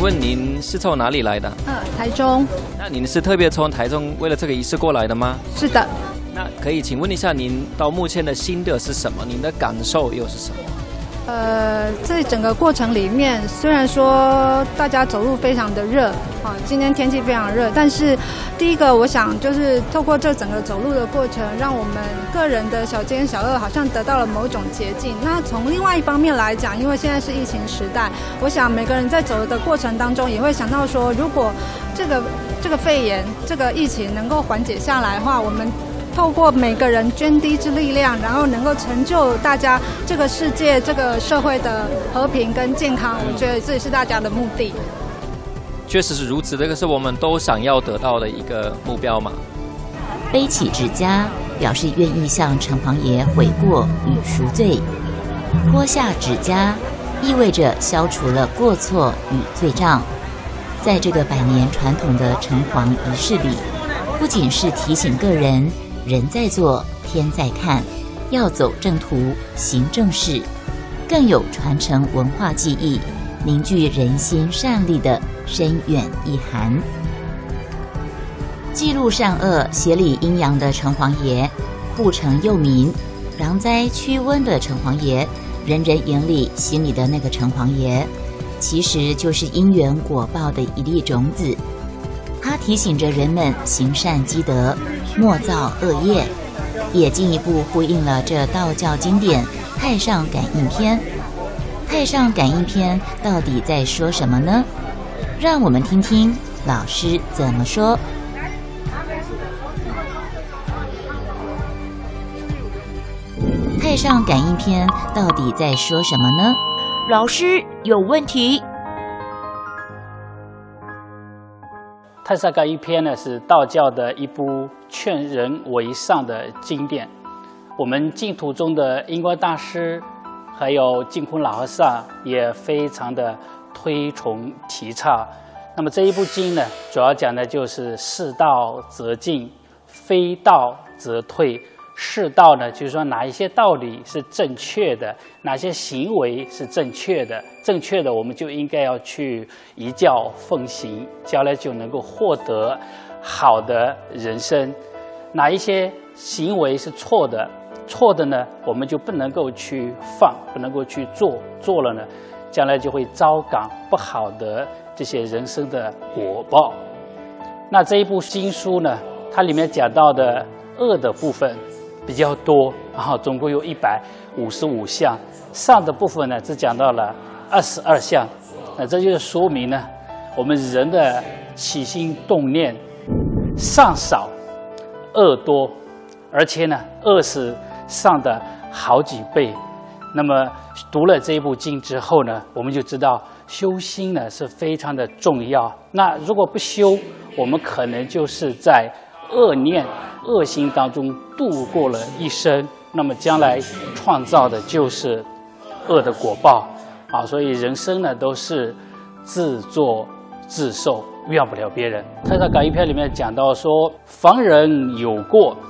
问您是从哪里来的？ 台中。 那您是特别从台中为了这个仪式过来的吗？ 是的。 那可以请问一下，您到目前的心得是什么？您的感受又是什么？ 在整个过程里面，虽然说大家走路非常的热，今天天气非常热，但是第一个我想就是透过这整个走路的过程，让我们个人的小奸小恶好像得到了某种捷径。那从另外一方面来讲，因为现在是疫情时代，我想每个人在走的过程当中也会想到说，如果这个肺炎这个疫情能够缓解下来的话，我们透过每个人捐滴之力量，然后能够成就大家这个世界、这个社会的和平跟健康，我觉得这也是大家的目的。 确实是如此，这个是我们都想要得到的一个目标嘛。 背起指甲，表示愿意向城隍爷悔过与赎罪；脱下指甲，意味着消除了过错与罪障。在这个100年传统的城隍仪式里，不仅是提醒个人人在做，天在看，要走正途，行正事，更有传承文化技艺，凝聚人心善力的深远意涵。记录善恶、协理阴阳的城隍爷，护城佑民、攘灾驱瘟的城隍爷，人人眼里心里的那个城隍爷，其实就是因缘果报的一粒种子。它提醒着人们行善积德，莫造恶业，也进一步呼应了这道教经典《太上感应篇》。《太上感应篇》到底在说什么呢？让我们听听老师怎么说。《太上感应篇》到底在说什么呢？老师有问题。 《太上感应篇》呢，是道教的一部劝人为上的经典。我们净土中的印光大师，还有净空老和尚也非常的推崇提倡。那么这一部经呢，主要讲的就是是道则进，非道则退。是道呢，就是说哪一些道理是正确的，哪些行为是正确的，正确的我们就应该要去依教奉行，将来就能够获得好的人生。哪一些行为是错的，错的呢，我们就不能够去放，不能够去做，做了呢，将来就会遭感不好的这些人生的果报。那这一部经书呢，它里面讲到的恶的部分比较多，然后总共有155项，上的部分呢只讲到了22项。那这就是说明呢，我们人的起心动念上少，恶多，而且呢恶是上的好几倍。那么读了这一部经之后呢，我们就知道修心呢是非常的重要。那如果不修，我们可能就是在恶念恶行当中度过了一生，那么将来创造的就是恶的果报啊！所以人生呢都是自作自受，怨不了别人。《太上感应篇》里面讲到说，凡人有过，